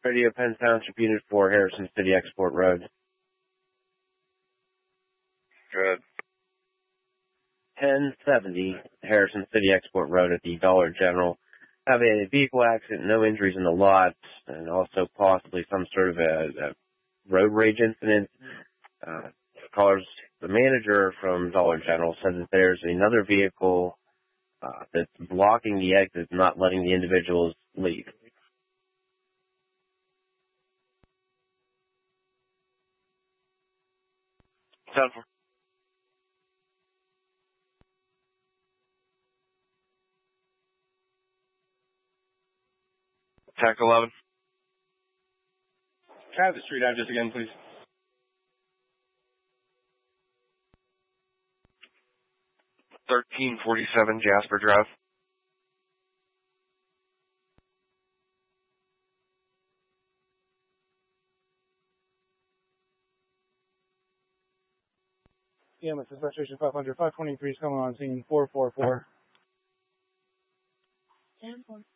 Radio Penn Township Unit 4, Harrison City Export Road. Good. 1070 Harrison City Export Road at the Dollar General. Have a vehicle accident, no injuries in the lot, and also possibly some sort of a road rage incident. The manager from Dollar General said that there's another vehicle that's blocking the exit, not letting the individuals leave. Central. Tech 11. Can I have the street address again, please? $1347 Jasper Drive. Yeah, this is registration 500. 523 is coming on scene 444. 10-4.